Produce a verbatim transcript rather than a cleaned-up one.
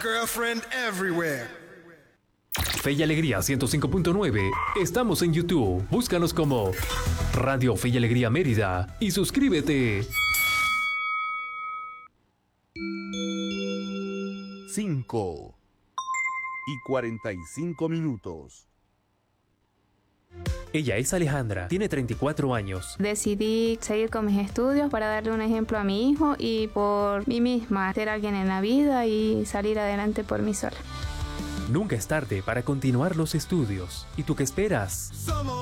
girlfriend everywhere. Fe y Alegría ciento cinco punto nueve. Estamos en YouTube. Búscanos como Radio Fe y Alegría Mérida y suscríbete. cinco y cuarenta y cinco minutos. Ella es Alejandra, tiene treinta y cuatro años. Decidí seguir con mis estudios para darle un ejemplo a mi hijo y por mí misma, ser alguien en la vida y salir adelante por mí sola. Nunca es tarde para continuar los estudios. ¿Y tú qué esperas?